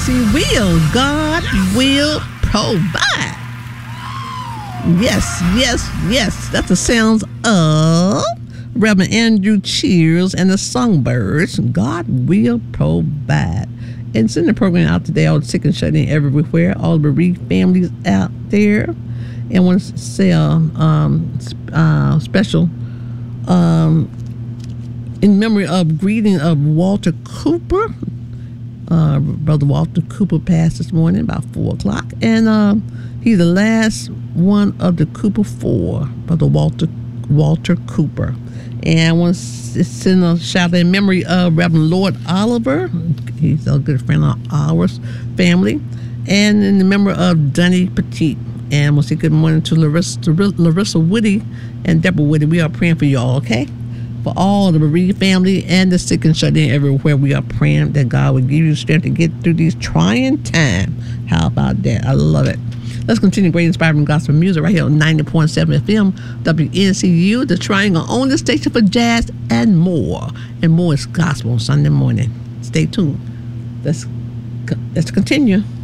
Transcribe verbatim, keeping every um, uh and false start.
Yes, He will. God will provide. Yes, yes, yes. That's the sounds of Reverend Andrew Cheers and the Songbirds. God will provide. And send the program out today, all the sick and shut in everywhere, all the bereaved families out there. And I want to say a um, uh, special um, in memory of greeting of Walter Cooper. Uh, Brother Walter Cooper passed this morning about four o'clock. And uh, he's the last one of the Cooper Four, Brother Walter Walter Cooper. And I want to send a shout out in memory of Reverend Lord Oliver. He's a good friend of ours, family. And in the memory of Dunny Petit. And we'll say good morning to Larissa, to Larissa Woody and Deborah Woody. We are praying for y'all, okay? For all the bereaved family and the sick and shut in everywhere, we are praying that God will give you strength to get through these trying times. How about that? I love it. Let's continue great inspiring gospel music right here on ninety point seven F M, W N C U, the Triangle, on the station for jazz and more. And more is gospel on Sunday morning. Stay tuned. Let's, let's continue.